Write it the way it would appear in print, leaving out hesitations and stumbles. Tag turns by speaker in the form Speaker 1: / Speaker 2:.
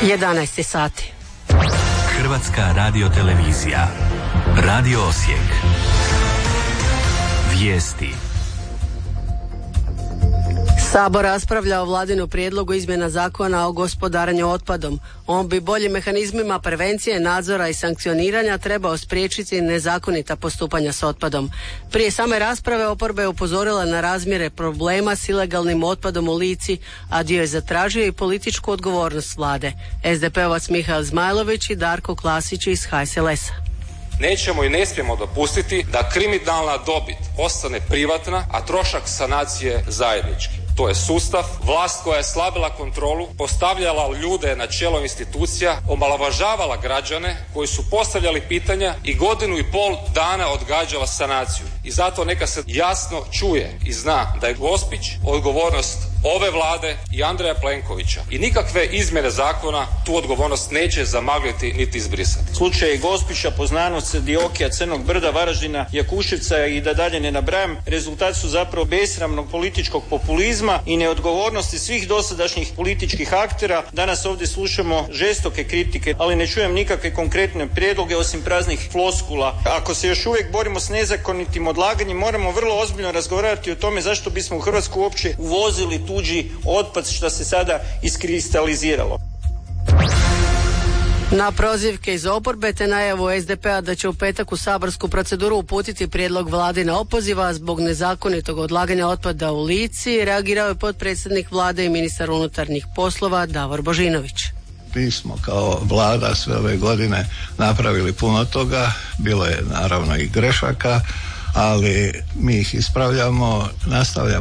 Speaker 1: 11 sati.
Speaker 2: Hrvatska radiotelevizija. Radio Osijek. Vijesti.
Speaker 1: Sabor raspravlja o vladinu prijedlogu izmjena zakona o gospodarenju otpadom. On bi boljim mehanizmima prevencije, nadzora i sankcioniranja trebao spriječiti nezakonita postupanja s otpadom. Prije same rasprave oporba je upozorila na razmjere problema s ilegalnim otpadom u Lici, a dio je zatražio i političku odgovornost vlade. SDP-ovac Mihael Zmajlović i Darko Klasić iz HSLS-a.
Speaker 3: Nećemo i ne smijemo dopustiti da kriminalna dobit ostane privatna, a trošak sanacije zajednički. To je sustav, vlast koja je slabila kontrolu, postavljala ljude na čelo institucija, omalovažavala građane koji su postavljali pitanja i 1,5 dana odgađala sanaciju. I zato neka se jasno čuje i zna da je Gospić odgovornost ove vlade i Andreja Plenkovića. I nikakve izmjene zakona tu odgovornost neće zamagliti niti izbrisati.
Speaker 4: Slučaj Gospića, Poznanovca, Diokija, Crnog brda, Varaždina, Jakuševca i da dalje ne nabrajam, rezultat su zapravo besramnog političkog populizma i neodgovornosti svih dosadašnjih političkih aktera. Danas ovdje slušamo žestoke kritike, ali ne čujem nikakve konkretne prijedloge osim praznih floskula. Ako se još uvijek borimo s nezakonitim odlaganjem, moramo vrlo ozbiljno razgovarati o tome zašto bismo u Hrvatsku uopće uvozili tuđi otpad, što se sada iskristaliziralo.
Speaker 1: Na prozivke iz oporbe te najavu SDP-a da će u petak u saborsku proceduru uputiti prijedlog vladina opoziva zbog nezakonitog odlaganja otpada u Lici, reagirao je potpredsjednik vlade i ministar unutarnjih poslova Davor Božinović.
Speaker 5: Mi smo kao vlada sve ove godine napravili puno toga, bilo je naravno i grešaka, ali mi ih ispravljamo, nastavljamo